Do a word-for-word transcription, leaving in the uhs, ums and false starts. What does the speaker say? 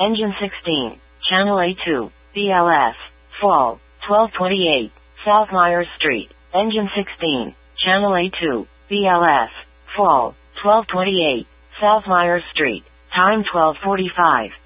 Engine sixteen, Channel A two, B L S, Fall, twelve twenty-eight, South Myers Street. Engine sixteen, Channel A two, B L S, Fall, twelve twenty-eight, South Myers Street. Time twelve forty-five.